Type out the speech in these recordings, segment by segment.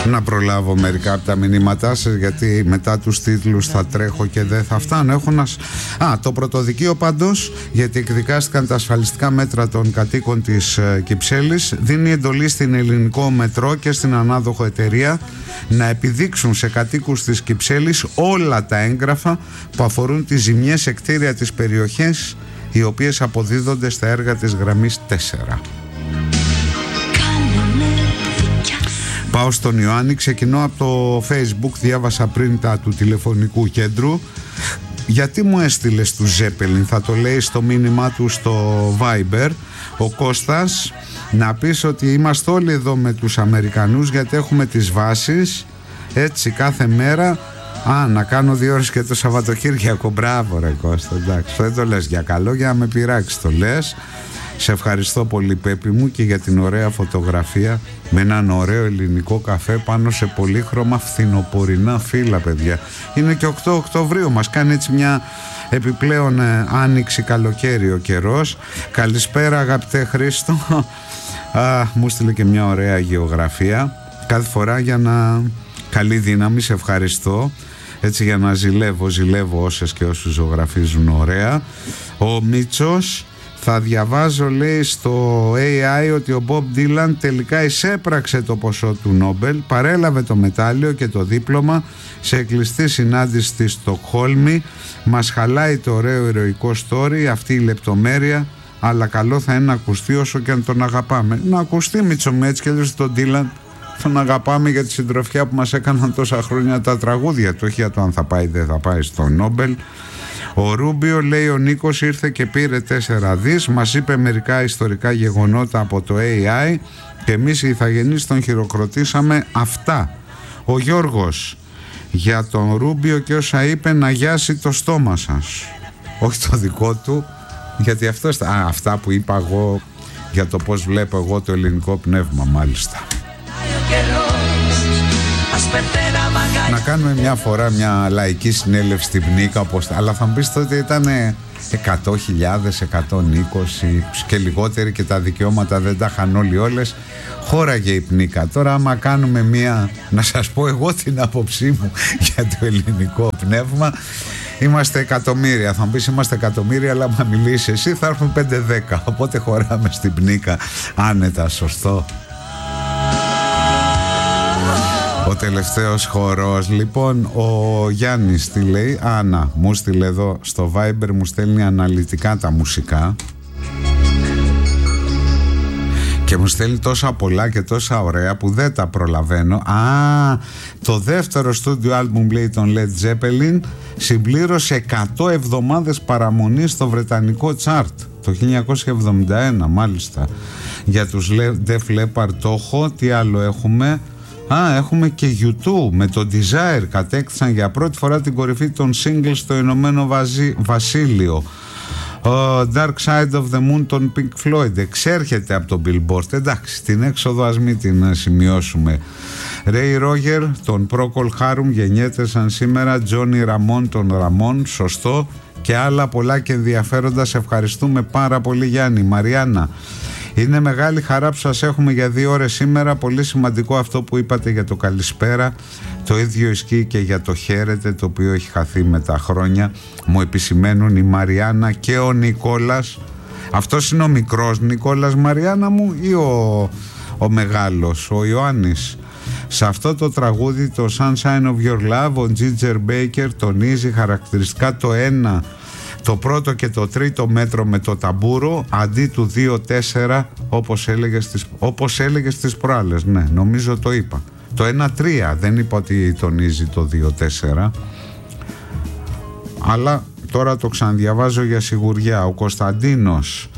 Να προλάβω μερικά από τα μηνύματά σας, γιατί μετά τους τίτλους θα τρέχω και δεν θα φτάνω. Το πρωτοδικείο πάντως, γιατί εκδικάστηκαν τα ασφαλιστικά μέτρα των κατοίκων της Κυψέλης, δίνει εντολή στην Ελληνικό Μετρό και στην ανάδοχο εταιρεία να επιδείξουν σε κατοίκους της Κυψέλης όλα τα έγγραφα που αφορούν τις ζημιές σε κτίρια της περιοχής, οι οποίες αποδίδονται στα έργα της γραμμής 4. Πάω στον Ιωάννη, ξεκινώ από το Facebook, διάβασα πριν τα του τηλεφωνικού κέντρου. Γιατί μου έστειλες του Ζέπελιν, θα το λέει στο μήνυμά του στο Viber ο Κώστας, να πεις ότι είμαστε όλοι εδώ με τους Αμερικανούς, γιατί έχουμε τις βάσεις έτσι κάθε μέρα. Να κάνω 2 ώρες και το Σαββατοκύριακο. Μπράβο ρε Κώστα, εντάξει, δεν το λες για καλό, για να με πειράξει το λες. Σε ευχαριστώ πολύ Πέπη μου και για την ωραία φωτογραφία με έναν ωραίο ελληνικό καφέ πάνω σε πολύχρωμα φθινοπορεινά φύλλα, παιδιά. Είναι και 8 Οκτωβρίου, μας κάνει έτσι μια επιπλέον άνοιξη καλοκαίρι ο καιρός. Καλησπέρα αγαπητέ Χρήστο. Μου στείλε και μια ωραία γεωγραφία κάθε φορά για να... Καλή δύναμη, σε ευχαριστώ. Έτσι για να ζηλεύω όσες και όσους ζωγραφίζουν ωραία. Ο Μίτσος, θα διαβάζω λέει στο AI ότι ο Bob Dylan τελικά εισέπραξε το ποσό του Νόμπελ, παρέλαβε το μετάλλιο και το δίπλωμα σε κλειστή συνάντηση στη Στοκχόλμη. Μας χαλάει το ωραίο ηρωικό story αυτή η λεπτομέρεια, αλλά καλό θα είναι να ακουστεί όσο και αν τον αγαπάμε. Να ακουστεί Μίτσο μου, έτσι και αλλιώς τον Dylan τον αγαπάμε για τη συντροφιά που μας έκαναν τόσα χρόνια τα τραγούδια του, όχι για το αν θα πάει δεν θα πάει στο Νόμπελ. Ο Ρούμπιο λέει ο Νίκος ήρθε και πήρε 4 δις, μας είπε μερικά ιστορικά γεγονότα από το AI και εμείς οι ηθαγενείς τον χειροκροτήσαμε. Αυτά. Ο Γιώργος, για τον Ρούμπιο και όσα είπε, να γιάσει το στόμα σας, όχι το δικό του, γιατί αυτά που είπα εγώ για το πως βλέπω εγώ το ελληνικό πνεύμα, μάλιστα. Να κάνουμε μια φορά μια λαϊκή συνέλευση στην Πνίκα, αλλά θα μου πεις τότε ήταν 100.000, 120 και λιγότεροι και τα δικαιώματα δεν τα είχαν όλοι όλες. Χώραγε η Πνίκα. Τώρα άμα κάνουμε μια, να σας πω εγώ την άποψή μου για το ελληνικό πνεύμα, είμαστε εκατομμύρια. Θα μου πεις είμαστε εκατομμύρια, αλλά άμα μιλήσεις εσύ θα έρθουν 5-10, οπότε χωράμε στην Πνίκα άνετα, σωστό. Ο τελευταίος χορός. Λοιπόν, ο Γιάννης τι λέει? Άννα, μου στείλε εδώ στο Viber, μου στέλνει αναλυτικά τα μουσικά και μου στέλνει τόσα πολλά και τόσα ωραία που δεν τα προλαβαίνω. Το δεύτερο στούντιο άλμπουμ λέει των Led Zeppelin συμπλήρωσε 100 εβδομάδες παραμονή στο βρετανικό chart το 1971, μάλιστα. Για τους Def Leppard το έχω. Τι άλλο έχουμε? Έχουμε και YouTube με το Desire, κατέκτησαν για πρώτη φορά την κορυφή των singles στο Ηνωμένο Βασίλειο. Dark Side of the Moon των Pink Floyd εξέρχεται από το Billboard, εντάξει, την έξοδο ας μην την σημειώσουμε. Ray Roger των Procol Harum γεννιέται σαν σήμερα. Johnny Ramone των Ramone, σωστό, και άλλα πολλά και ενδιαφέροντα. Σε ευχαριστούμε πάρα πολύ Γιάννη. Μαριάννα, είναι μεγάλη χαρά που σας έχουμε για 2 ώρες σήμερα. Πολύ σημαντικό αυτό που είπατε για το καλησπέρα. Το ίδιο ισχύει και για το χαίρετε, το οποίο έχει χαθεί με τα χρόνια. Μου επισημαίνουν η Μαριάννα και ο Νικόλας. Αυτός είναι ο μικρός Νικόλας, Μαριάννα μου, ή ο μεγάλος, ο Ιωάννης? Σε αυτό το τραγούδι, το Sunshine of Your Love, ο Ginger Baker τονίζει χαρακτηριστικά το 1, το πρώτο και το τρίτο μέτρο με το ταμπούρο αντί του 2-4 όπως έλεγες στις προάλλες. Ναι, νομίζω το είπα. Το 1-3, δεν είπα ότι τονίζει το 2-4, αλλά τώρα το ξαναδιαβάζω για σιγουριά. Ο Κωνσταντίνος,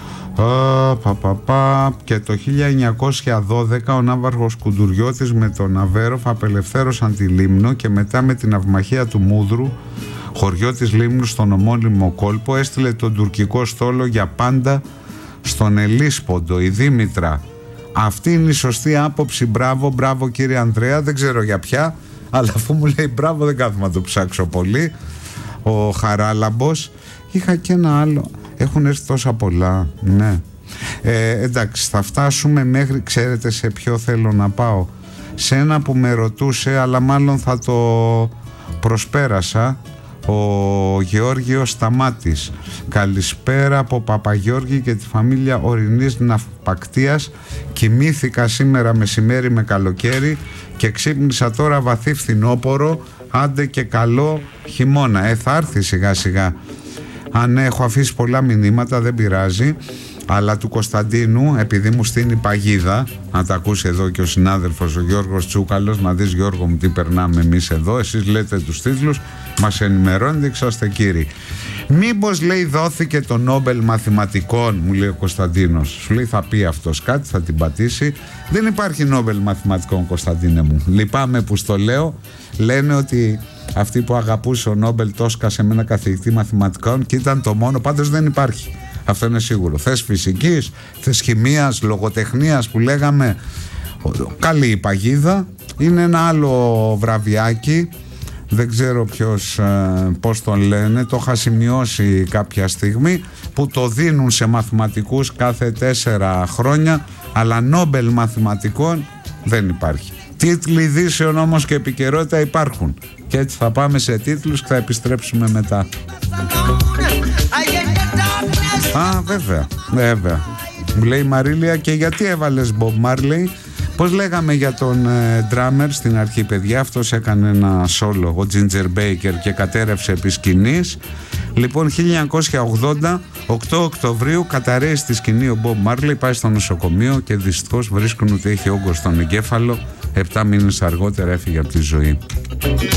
και το 1912 ο ναύαρχος Κουντουριώτης με τον Αβέροφ απελευθέρωσαν τη Λίμνο και μετά με την αυμαχία του Μούδρου, χωριό της Λίμνου στον ομώνυμο κόλπο, έστειλε τον τουρκικό στόλο για πάντα στον Ελίσποντο. Η Δήμητρα, αυτή είναι η σωστή άποψη. Μπράβο κύριε Ανδρέα, δεν ξέρω για ποια, αλλά αφού μου λέει μπράβο δεν κάθομαι να το ψάξω πολύ. Ο Χαράλαμπος, είχα και ένα άλλο, έχουν έρθει τόσα πολλά, ναι. Εντάξει, θα φτάσουμε μέχρι, ξέρετε σε ποιο θέλω να πάω? σε ένα που με ρωτούσε, αλλά μάλλον θα το προσπέρασα, ο Γεώργιος Σταμάτης. Καλησπέρα από Παπαγιώργη και τη φαμίλια Ορεινής Ναυπακτίας. Κοιμήθηκα σήμερα μεσημέρι με καλοκαίρι και ξύπνησα τώρα βαθύ φθινόπορο. Άντε και καλό χειμώνα. Θα έρθει σιγά σιγά. Αν έχω αφήσει πολλά μηνύματα δεν πειράζει, αλλά του Κωνσταντίνου, επειδή μου στείνει παγίδα, να τα ακούσει εδώ και ο συνάδελφος ο Γιώργος Τσούκαλος, να δεις Γιώργο μου τι περνάμε εμείς εδώ, εσείς λέτε τους τίτλους, μας ενημερώνετε, εξάστε κύριοι. Μήπως, λέει, δόθηκε το Νόμπελ Μαθηματικών, μου λέει ο Κωνσταντίνος. Σου λέει θα πει αυτός κάτι, θα την πατήσει. Δεν υπάρχει Νόμπελ Μαθηματικών, Κωνσταντίνε μου. Λυπάμαι που στο λέω. Λένε ότι αυτή που αγαπούσε ο Νόμπελ το έσκασε με ένα καθηγητή μαθηματικών και ήταν το μόνο, πάντως δεν υπάρχει. Αυτό είναι σίγουρο. Θες φυσικής, θες χημείας, λογοτεχνίας που λέγαμε. Καλή η παγίδα. Είναι ένα άλλο βραβιάκι, δεν ξέρω πώς τον λένε, το είχα σημειώσει κάποια στιγμή, που το δίνουν σε μαθηματικούς κάθε 4 χρόνια, αλλά Νόμπελ Μαθηματικών δεν υπάρχει. Τίτλοι ειδήσεων όμως και επικαιρότητα υπάρχουν. Και έτσι θα πάμε σε τίτλους και θα επιστρέψουμε μετά. Βέβαια. Μου λέει η Μαρίλια, και γιατί έβαλες Bob Marley? Πώς λέγαμε για τον drummer στην αρχή, παιδιά, αυτός έκανε ένα solo, ο Ginger Baker, και κατέρευσε επί σκηνής. Λοιπόν, 1980, 8 Οκτωβρίου, καταρρέει στη σκηνή ο Bob Marley, πάει στο νοσοκομείο και δυστυχώς βρίσκουν ότι έχει όγκο στον εγκέφαλο. 7 μήνες αργότερα έφυγε από τη ζωή.